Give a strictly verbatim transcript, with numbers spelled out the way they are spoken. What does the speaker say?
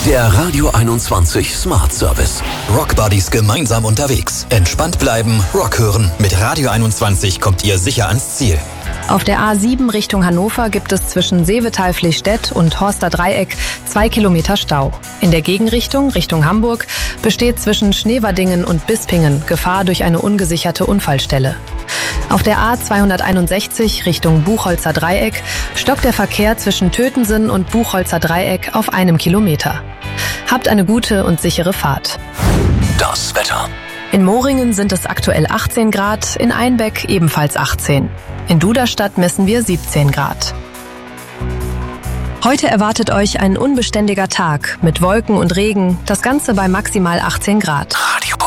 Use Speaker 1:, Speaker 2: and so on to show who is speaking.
Speaker 1: Der Radio einundzwanzig Smart Service.
Speaker 2: Rock Buddies gemeinsam unterwegs. Entspannt bleiben, Rock hören. Mit Radio einundzwanzig kommt ihr sicher ans Ziel.
Speaker 3: Auf der A sieben Richtung Hannover gibt es zwischen Seevetal-Flechstädt und Horster Dreieck zwei Kilometer Stau. In der Gegenrichtung, Richtung Hamburg, besteht zwischen Schneverdingen und Bispingen Gefahr durch eine ungesicherte Unfallstelle. Auf der A zweihunderteinundsechzig Richtung Buchholzer Dreieck stockt der Verkehr zwischen Tötensen und Buchholzer Dreieck auf einem Kilometer. Habt eine gute und sichere Fahrt.
Speaker 1: Das Wetter.
Speaker 3: In Moringen sind es aktuell achtzehn Grad, in Einbeck ebenfalls achtzehn. In Duderstadt messen wir siebzehn Grad. Heute erwartet euch ein unbeständiger Tag mit Wolken und Regen, das Ganze bei maximal achtzehn Grad.